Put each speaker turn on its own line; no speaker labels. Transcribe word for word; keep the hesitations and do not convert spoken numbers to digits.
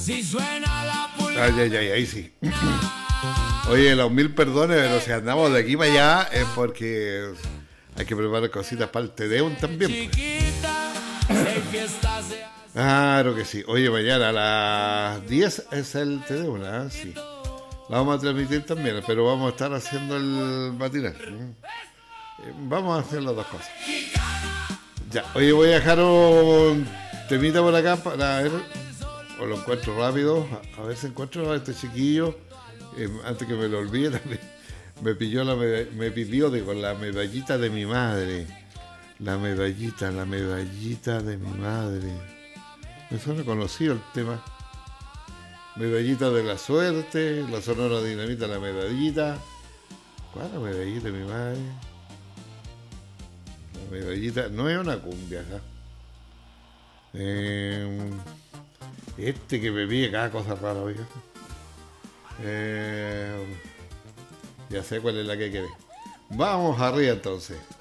Ay, ay, ay, ahí sí. Oye, los mil perdones, pero si andamos de aquí para allá es porque hay que preparar cositas para el Te Deum también. Pues. Claro que sí. Oye, mañana a las diez es el Te Deum, ¿ah? Sí. La vamos a transmitir también, pero vamos a estar haciendo el matinal. Vamos a hacer las dos cosas. Ya, oye, voy a dejar un temita por acá para ver, o lo encuentro rápido, a, a ver si encuentro a este chiquillo, eh, antes que me lo olvide también. Me pidió la meda- me pidió digo, la medallita de mi madre. La medallita, la medallita de mi madre. Me suena conocido el tema. Medallita de la suerte, la Sonora Dinamita, la medallita. ¿Cuál es la medallita de mi madre? La medallita, no es una cumbia acá. Eh, este que me pide cada cosa rara, oiga. Eh, ya sé cuál es la que quiere. Vamos arriba entonces.